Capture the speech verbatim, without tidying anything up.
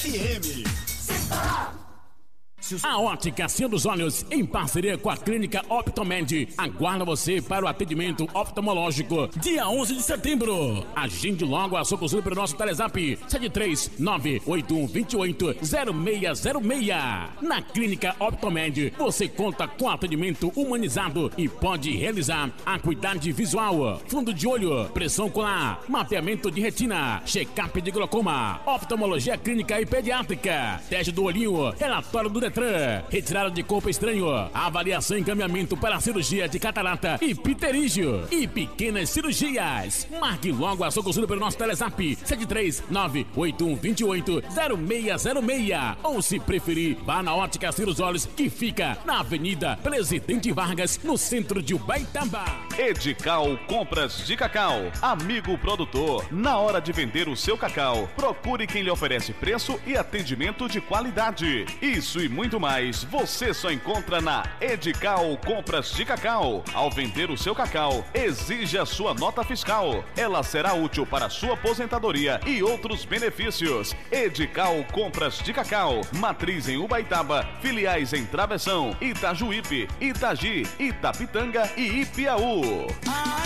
F M. A Ótica Senhor dos Olhos, em parceria com a Clínica Optomed, aguarda você para o atendimento oftalmológico dia onze de setembro. Agende logo a sua consulta pelo nosso Telezap sete três nove oito um dois oito zero seis zero seis. Na Clínica Optomed, você conta com atendimento humanizado e pode realizar acuidade visual, fundo de olho, pressão ocular, mapeamento de retina, check-up de glaucoma, oftalmologia clínica e pediátrica, teste do olhinho, relatório do Detran, retirada de corpo estranho, avaliação e encaminhamento para cirurgia de catarata e pterígio e pequenas cirurgias. Marque logo a sua consulta pelo nosso Telezap sete três nove oito um dois oito zero seis zero seis, ou se preferir, vá na Ótica Senhor dos Olhos, que fica na Avenida Presidente Vargas, no centro de Ubaitaba. Edical Compras de Cacau. Amigo produtor, na hora de vender o seu cacau, procure quem lhe oferece preço e atendimento de qualidade. Isso e muito mais você só encontra na Edical Compras de Cacau. Ao vender o seu cacau, exija sua nota fiscal. Ela será útil para sua aposentadoria e outros benefícios. Edical Compras de Cacau. Matriz em Ubaitaba, filiais em Travessão, Itajuípe, Itagi, Itapitanga e Ipiaú.